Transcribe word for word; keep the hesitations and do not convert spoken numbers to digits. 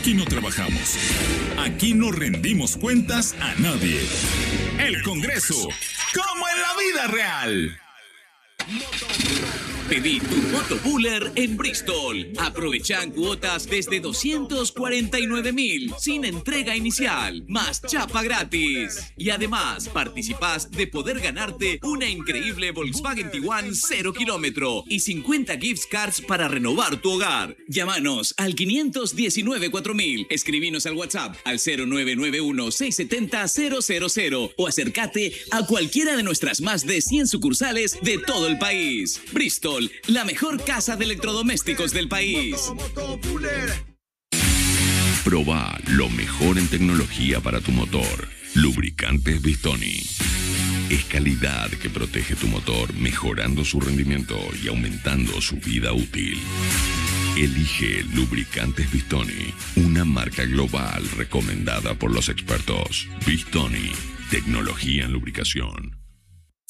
Aquí no trabajamos. Aquí no rendimos cuentas a nadie. El Congreso, como en la vida real. Pedí tu Motobooler en Bristol. Aprovechan cuotas desde doscientos cuarenta y nueve mil sin entrega inicial, más chapa gratis. Y además participás de poder ganarte una increíble Volkswagen Tiguan cero kilómetro y cincuenta gift cards para renovar tu hogar. Llámanos al quinientos diecinueve cuatro mil, escribinos al WhatsApp al cero nueve nueve uno seis siete cero cero cero cero o acércate a cualquiera de nuestras más de cien sucursales de todo el país. Bristol, la mejor casa de electrodomésticos del país. Proba lo mejor en tecnología para tu motor. Lubricantes Bistoni. Es calidad que protege tu motor, mejorando su rendimiento y aumentando su vida útil. Elige Lubricantes Bistoni, una marca global recomendada por los expertos. Bistoni, tecnología en lubricación.